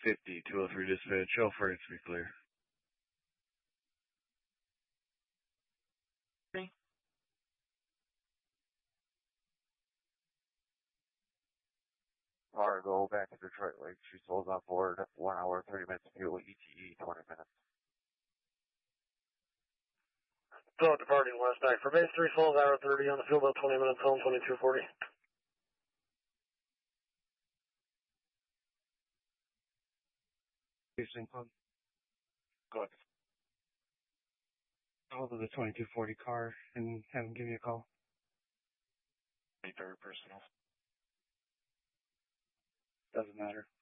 50, 203 dispatch. Show freight to be clear. Fargo back to Detroit Lake. She sold on board 1 hour, 30 minutes fuel, ETE 20 minutes. So departing West Dyke for base 3 souls, hour 30 on the fuel bill, 20 minutes home, 2240. Houston Club. Go ahead. Call to the 2240 car and have them give me a call. Very personal. Doesn't matter.